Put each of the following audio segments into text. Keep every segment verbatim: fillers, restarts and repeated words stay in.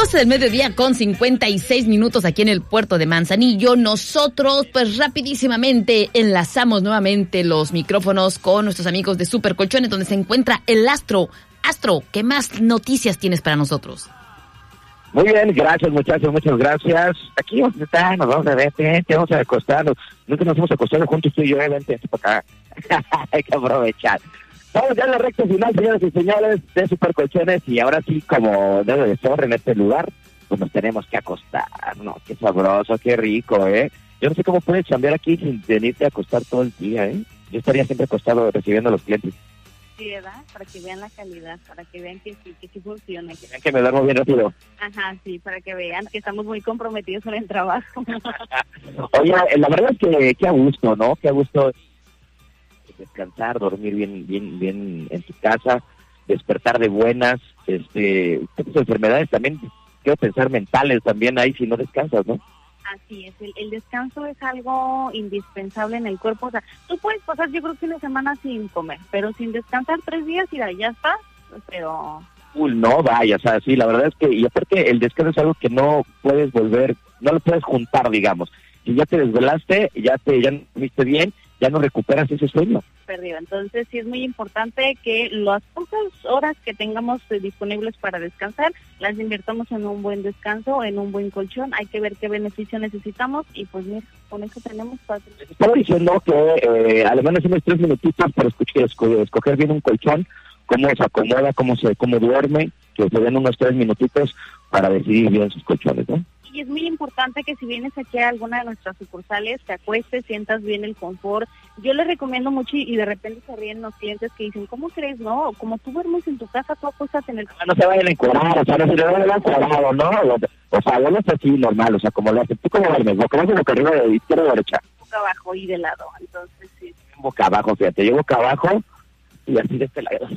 doce del mediodía con cincuenta y seis minutos aquí en el puerto de Manzanillo. Nosotros, pues rapidísimamente enlazamos nuevamente los micrófonos con nuestros amigos de Super Colchones, donde se encuentra el Astro. Astro, ¿qué más noticias tienes para nosotros? Muy bien, gracias muchachos, muchas gracias. Aquí vamos a estar, nos vamos a ver, vente, vamos a acostarnos. Nunca nos hemos acostado juntos tú y yo, eh, vente, vente para acá. Hay que aprovechar. Estamos ya en la recta final, señores y señores, de Super Colchones, y ahora sí, como debe de ser en este lugar, pues nos tenemos que acostar, ¿no? Qué sabroso, qué rico, ¿eh? Yo no sé cómo puedes chambear aquí sin venirte a acostar todo el día, ¿eh? Yo estaría siempre acostado recibiendo a los clientes. Sí, ¿verdad? Para que vean la calidad, para que vean que sí, que sí funciona. Que... Vean que me duermo bien rápido. Ajá, sí, para que vean que estamos muy comprometidos con el trabajo. Oye, la verdad es que qué a gusto, ¿no? Qué a gusto descansar, dormir bien, bien, bien en tu casa, despertar de buenas, este, estas enfermedades también, quiero pensar mentales también ahí si no descansas, ¿no? Así es, el, el descanso es algo indispensable en el cuerpo, o sea, tú puedes pasar yo creo que una semana sin comer, pero sin descansar tres días y ya está, pero... Uy, no, vaya, o sea, sí, la verdad es que, y aparte el descanso es algo que no puedes volver, no lo puedes juntar, digamos, si ya te desvelaste, ya te, ya no comiste bien, ya no recuperas ese sueño. Perdido. Entonces sí es muy importante que las pocas horas que tengamos eh, disponibles para descansar, las invirtamos en un buen descanso, en un buen colchón. Hay que ver qué beneficio necesitamos y pues mira, con eso tenemos fácil. Estaba diciendo que eh, al menos unos tres minutitos para escuchar, escoger bien un colchón, cómo se acomoda, cómo se cómo duerme, que se den unos tres minutitos para decidir bien sus colchones, ¿no? Y es muy importante que si vienes aquí a alguna de nuestras sucursales, te acuestes, sientas bien el confort. Yo les recomiendo mucho y, y de repente se ríen los clientes que dicen, ¿cómo crees? No, como tú duermes en tu casa, tú acuestas en el... No se vayan a encuadrar, o sea, no se le vayan a encuadrado, ¿no? O sea, duermes así normal, o sea, como lo haces. ¿Tú cómo duermes? ¿Boca abajo, boca arriba, de izquierda o derecha? Boca abajo y de lado, entonces sí. Boca abajo, fíjate, yo boca abajo y así de este lado.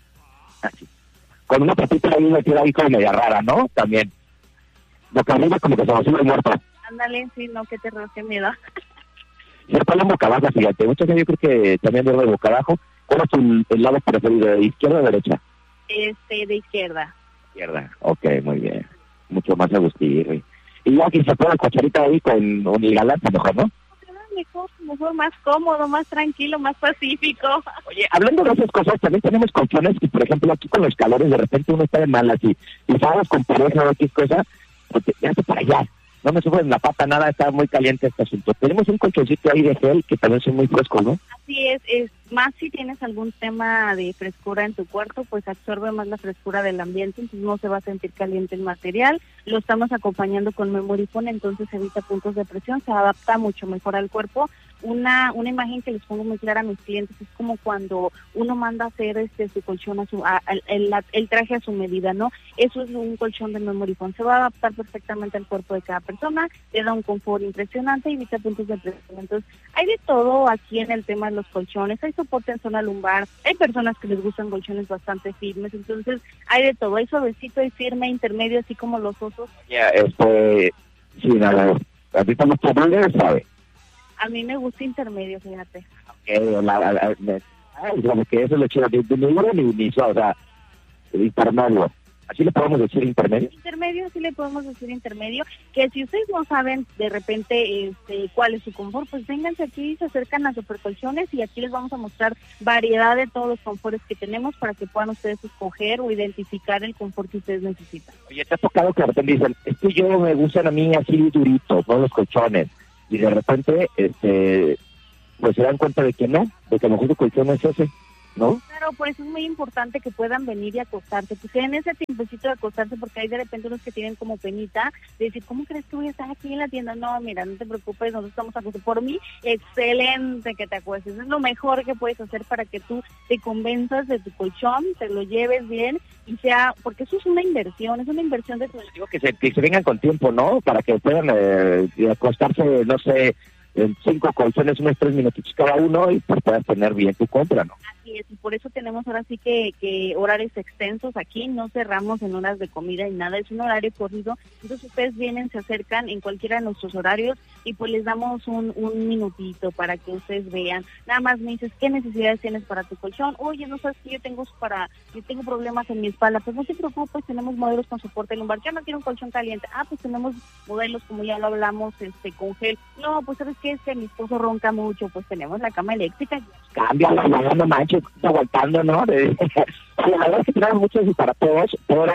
Así. Con una patita ahí metida ahí como media rara, ¿no? También. Boca arriba como que se nos sube el muerto. Ándale, sí, no, qué terror, qué miedo. Yo estoy en boca abajo, fíjate. Muchas veces yo creo que también duerme boca abajo. ¿Cuál es tu, el lado preferido, de izquierda o derecha? Este, de izquierda. Izquierda, ok, muy bien. Mucho más agustín. Y, y ya que se pone la cucharita ahí con un higalante, mejor, ¿no? Mejor, mejor, más cómodo, más tranquilo, más pacífico. Oye, hablando de esas cosas, también tenemos colchones y, por ejemplo, aquí con los calores, de repente uno está de malas y, y sabes con pareja o X cosa, porque ya está para allá. No me sufren la pata nada, está muy caliente este asunto. Tenemos un colchoncito ahí de gel que también son muy frescos, ¿no? Así es, es más si tienes algún tema de frescura en tu cuarto, pues absorbe más la frescura del ambiente, entonces no se va a sentir caliente el material. Lo estamos acompañando con Memory Foam, entonces evita puntos de presión, se adapta mucho mejor al cuerpo. Una una imagen que les pongo muy clara a mis clientes es como cuando uno manda a hacer este su colchón a su a, a, el, el traje a su medida, ¿no? Eso es un colchón de Memory Foam, se va a adaptar perfectamente al cuerpo de cada persona, le da un confort impresionante y evita puntos de presión. Entonces hay de todo aquí en el tema de los colchones, hay soporte en zona lumbar, hay personas que les gustan colchones bastante firmes, entonces hay de todo, hay suavecito, hay firme, intermedio, así como los osos. Ya, yeah, este, sí, nada, a ti estamos tomando, ¿sabe? A mí me gusta intermedio, fíjate. Okay, la, la, la, la, ay, como que eso es lo chido, ni duro ni, ni suave, o sea, intermedio. ¿Así le podemos decir intermedio? Intermedio, sí le podemos decir intermedio, que si ustedes no saben de repente este, cuál es su confort, pues vénganse aquí, se acercan a Supercolchones y aquí les vamos a mostrar variedad de todos los confortes que tenemos para que puedan ustedes escoger o identificar el confort que ustedes necesitan. Oye, te ha tocado que de repente dicen, es que yo me gustan a mí así duritos, ¿no? Los colchones. Y de repente, este, pues se dan cuenta de que no, de que a lo mejor el colchón es ese, ¿no? Claro, por eso es muy importante que puedan venir y acostarse, que se den ese tiempecito de acostarse, porque hay de repente unos que tienen como penita de decir, ¿cómo crees que voy a estar aquí en la tienda? No, mira, no te preocupes, nosotros estamos acostados. Por mí, excelente que te acuestes, es lo mejor que puedes hacer para que tú te convenzas de tu colchón, te lo lleves bien y sea, porque eso es una inversión, es una inversión de tu... Digo que se, que se vengan con tiempo, ¿no? Para que puedan eh, acostarse, no sé, en cinco colchones, unos tres minutitos cada uno y pues puedas tener bien tu compra, ¿no? Así Así es, y por eso tenemos ahora sí que, que horarios extensos aquí, no cerramos en horas de comida y nada, es un horario corrido, entonces ustedes vienen, se acercan en cualquiera de nuestros horarios y pues les damos un, un minutito para que ustedes vean, nada más me dices, ¿qué necesidades tienes para tu colchón? Oye, no sabes que yo tengo para, yo tengo problemas en mi espalda, pues no te preocupes, tenemos modelos con soporte lumbar, yo no quiero un colchón caliente, ah, pues tenemos modelos como ya lo hablamos, este, con gel, no, pues sabes que es que mi esposo ronca mucho, pues tenemos la cama eléctrica. Cámbiala, no, no manches, está aguantando, ¿no? De, la verdad es que tenemos muchos y para todos, pero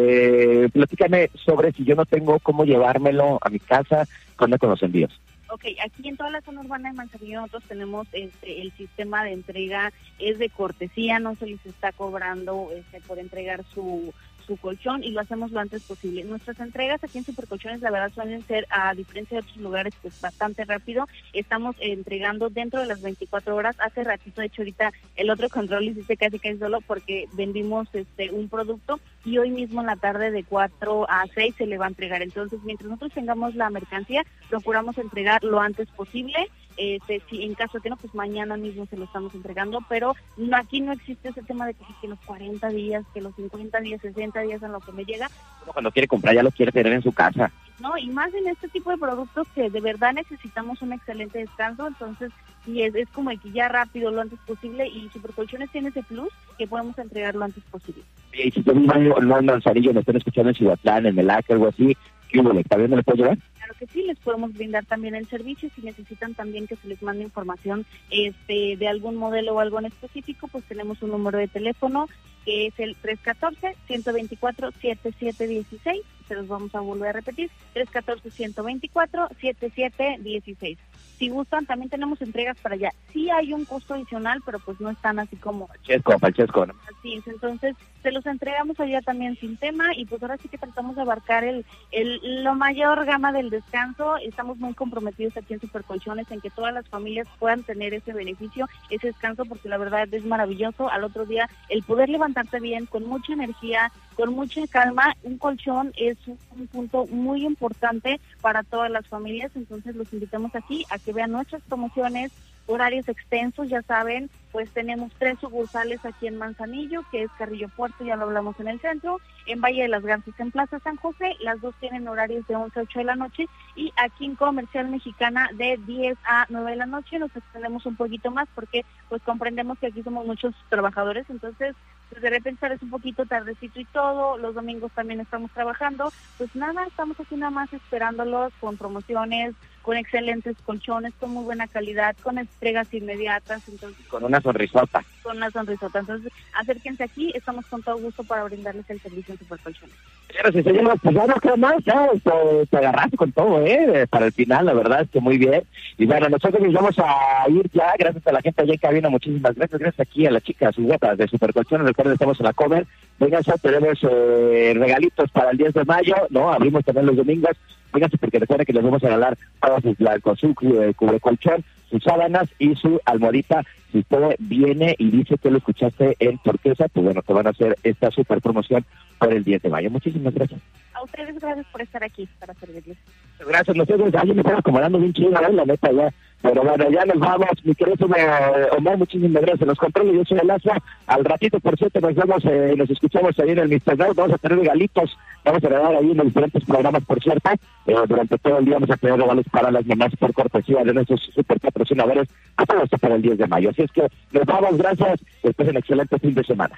eh, platícame sobre si yo no tengo cómo llevármelo a mi casa, ¿cuándo con los envíos? Ok, aquí en toda la zona urbana de Manzanillo nosotros tenemos este, el sistema de entrega, es de cortesía, no se les está cobrando este, por entregar su su colchón y lo hacemos lo antes posible. Nuestras entregas aquí en Supercolchones la verdad suelen ser, a diferencia de otros lugares, pues bastante rápido. Estamos entregando dentro de las veinticuatro horas. Hace ratito, de hecho ahorita el otro control hiciste casi casi solo porque vendimos este un producto y hoy mismo en la tarde de cuatro a seis se le va a entregar. Entonces, mientras nosotros tengamos la mercancía, procuramos entregar lo antes posible. Este, si en caso de que no, pues mañana mismo se lo estamos entregando, pero no, aquí no existe ese tema de que, que los cuarenta días, que los cincuenta días, sesenta días en lo que me llega. Cuando quiere comprar ya lo quiere tener en su casa. No, y más en este tipo de productos que de verdad necesitamos un excelente descanso, entonces sí, es, es como que ya rápido, lo antes posible, y Supercolchones tiene ese plus que podemos entregar lo antes posible. Y si tú no en Manzanillo, me están escuchando en Cihuatlán, en Melaque, algo así, ¿qué hubo? ¿También me lo puedo llevar? Claro que sí, les podemos brindar también el servicio. Si necesitan también que se les mande información este de algún modelo o algo en específico, pues tenemos un número de teléfono que es el tres uno cuatro, uno dos cuatro, siete siete uno seis. Se los vamos a volver a repetir, tres uno cuatro, uno dos cuatro, siete siete uno seis. Si gustan, también tenemos entregas para allá. Sí hay un costo adicional, pero pues no están así como... Chesco, Palchesco, ¿no? Así es, entonces se los entregamos allá también sin tema y pues ahora sí que tratamos de abarcar el, el lo mayor gama del descanso. Estamos muy comprometidos aquí en Supercolchones en que todas las familias puedan tener ese beneficio, ese descanso, porque la verdad es maravilloso. Al otro día, el poder levantarte bien, con mucha energía, con mucha calma, un colchón es un, un punto muy importante para todas las familias, entonces los invitamos aquí a que vean nuestras promociones, horarios extensos, ya saben, pues tenemos tres sucursales aquí en Manzanillo, que es Carrillo Puerto, ya lo hablamos en el centro, en Valle de las Garzas, en Plaza San José, las dos tienen horarios de once a ocho de la noche, y aquí en Comercial Mexicana de diez a nueve de la noche. Nos extendemos un poquito más porque pues comprendemos que aquí somos muchos trabajadores, entonces pues de repente es un poquito tardecito y todo, los domingos también estamos trabajando, pues nada, estamos aquí nada más esperándolos con promociones, con excelentes colchones, con muy buena calidad, con entregas inmediatas, entonces con una sonrisota. Con una sonrisota, entonces acérquense aquí, estamos con todo gusto para brindarles el servicio en Supercolchones. Señoras y señores, pues ya no creo más, ya te, te agarraste con todo, ¿eh? Para el final, la verdad es que muy bien. Y bueno, nosotros nos vamos a ir ya, gracias a la gente allá en cabina, muchísimas gracias, gracias aquí a las chicas guapas de Supercolchones, recuerden, estamos en la comer, vengan, ya tenemos eh, regalitos para el diez de mayo, ¿no? Abrimos también los domingos, vénganse porque recuerden que les vamos a regalar todos sus blancos, su cubre colchón, sus sábanas y su almohadita. Si usted viene y dice que lo escuchaste en Turquesa, pues bueno, te van a hacer esta super promoción por el diez de mayo. Muchísimas gracias. A ustedes gracias por estar aquí, para servirles. Gracias, nosotros ya me están acomodando bien chido, ¿eh? La neta ya. Pero bueno, ya nos vamos, mi querido Omar, muchísimas gracias. Nos controles, yo soy el Lazo. Al ratito, por cierto, nos vemos, eh, nos escuchamos ahí en el mister Now. Vamos a tener regalitos, vamos a regalar ahí en los diferentes programas, por cierto. Eh, durante todo el día vamos a tener regalos para las mamás por cortesía de nuestros super patrocinadores. Hasta esto para el diez de mayo. Así es que nos vamos, gracias. Después un excelente fin de semana.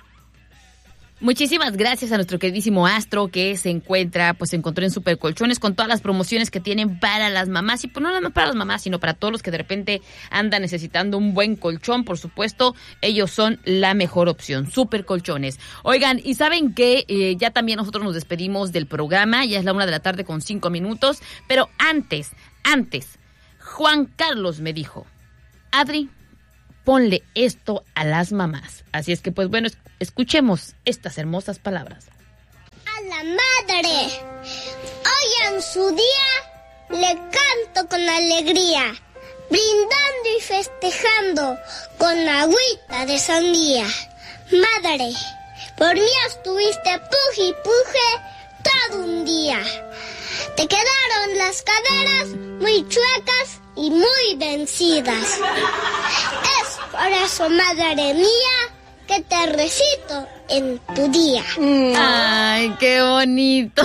Muchísimas gracias a nuestro queridísimo Astro, que se encuentra, pues se encontró en Supercolchones con todas las promociones que tienen para las mamás, y pues no nada más para las mamás, sino para todos los que de repente andan necesitando un buen colchón. Por supuesto, ellos son la mejor opción, Supercolchones. Oigan, y saben que eh, ya también nosotros nos despedimos del programa, ya es la una de la tarde con cinco minutos, pero antes, antes, Juan Carlos me dijo, Adri, ponle esto a las mamás. Así es que, pues bueno, escuchemos estas hermosas palabras. A la madre, hoy en su día le canto con alegría, brindando y festejando con agüita de sandía. Madre, por mí estuviste puje y puje todo un día. Te quedaron las caderas muy chuecas y muy vencidas. Es por eso, madre mía, que te recito en tu día. Ay, qué bonito.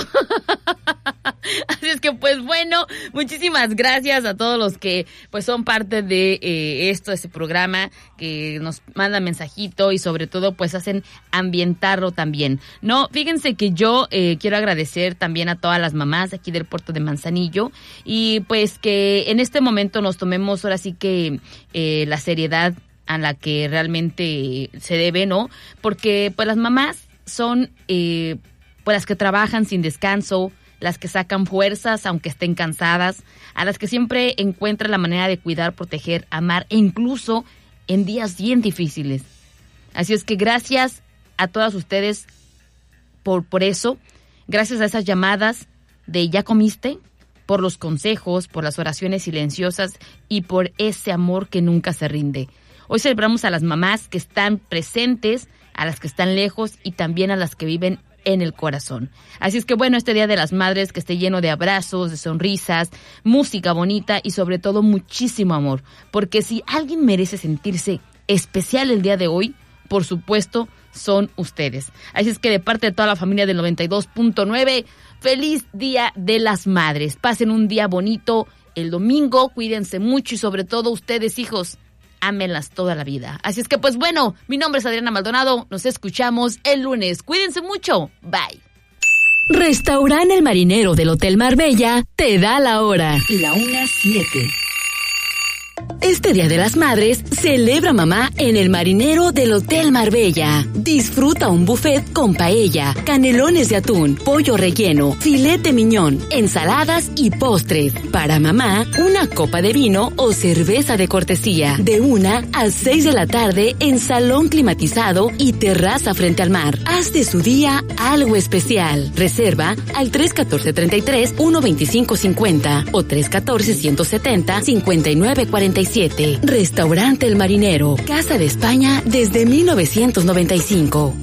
Así es que pues bueno, muchísimas gracias a todos los que pues son parte de eh, esto, este programa, que nos mandan mensajito y sobre todo pues hacen ambientarlo también. No, fíjense que yo eh, quiero agradecer también a todas las mamás de aquí del puerto de Manzanillo y pues que en este momento nos tomemos ahora sí que eh, la seriedad a la que realmente se debe, ¿no? Porque pues las mamás son eh, pues las que trabajan sin descanso, las que sacan fuerzas aunque estén cansadas, a las que siempre encuentran la manera de cuidar, proteger, amar e incluso en días bien difíciles. Así es que gracias a todas ustedes por, por eso, gracias a esas llamadas de ¿ya comiste?, por los consejos, por las oraciones silenciosas y por ese amor que nunca se rinde. Hoy celebramos a las mamás que están presentes, a las que están lejos y también a las que viven en el corazón. Así es que bueno, este Día de las Madres que esté lleno de abrazos, de sonrisas, música bonita y sobre todo muchísimo amor. Porque si alguien merece sentirse especial el día de hoy, por supuesto, son ustedes. Así es que de parte de toda la familia del noventa y dos punto nueve, feliz Día de las Madres. Pasen un día bonito el domingo, cuídense mucho y sobre todo ustedes, hijos, ámenlas toda la vida. Así es que pues bueno, mi nombre es Adriana Maldonado, nos escuchamos el lunes. Cuídense mucho, bye. Restaurante El Marinero del Hotel Marbella te da la hora. La una siete. Este Día de las Madres, celebra mamá en El Marinero del Hotel Marbella. Disfruta un buffet con paella, canelones de atún, pollo relleno, filete miñón, ensaladas y postres. Para mamá, una copa de vino o cerveza de cortesía. De una a seis de la tarde en salón climatizado y terraza frente al mar. Haz de su día algo especial. Reserva al tres uno cuatro, tres tres, uno dos cinco cinco cero o tres uno cuatro, uno siete cero, cinco nueve cuatro siete. Restaurante El Marinero, Casa de España desde mil novecientos noventa y cinco.